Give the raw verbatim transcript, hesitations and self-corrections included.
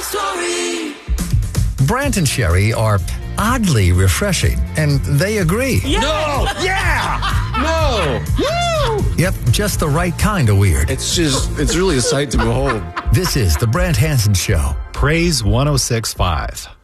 story. Brant and Sherry are oddly refreshing, and they agree. Yeah. No! Yeah! No! Woo! Yep, just the right kind of weird. It's just, it's really a sight to behold. This is the Brant Hansen Show. Praise one oh six point five.